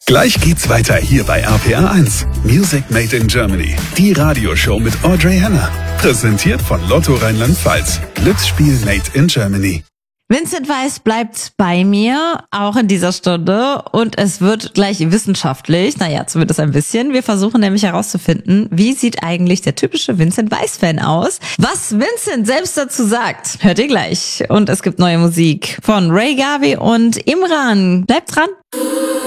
Gleich geht's weiter hier bei RPR 1. Music Made in Germany. Die Radioshow mit Audrey Henner. Präsentiert von Lotto Rheinland-Pfalz. Glücksspiel Made in Germany. Vincent Weiss bleibt bei mir, auch in dieser Stunde. Und es wird gleich wissenschaftlich. Naja, zumindest ein bisschen. Wir versuchen nämlich herauszufinden, wie sieht eigentlich der typische Vincent Weiss-Fan aus? Was Vincent selbst dazu sagt, hört ihr gleich. Und es gibt neue Musik von Ray Garvey und Imran. Bleibt dran.